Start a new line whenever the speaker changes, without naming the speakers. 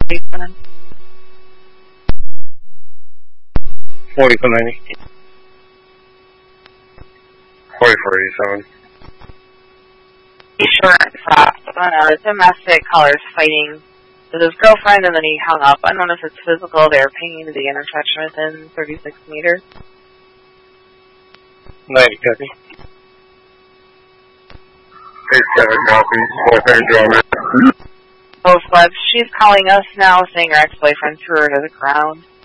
4490. 4487.
Short frost. Domestic callers fighting with his girlfriend, and then he hung up. I don't know if it's physical. They're pinging to the intersection within 36 meters.
90 copy.
87 copy. 410
Both Webs. She's calling us now, saying her ex-boyfriend threw her to the ground.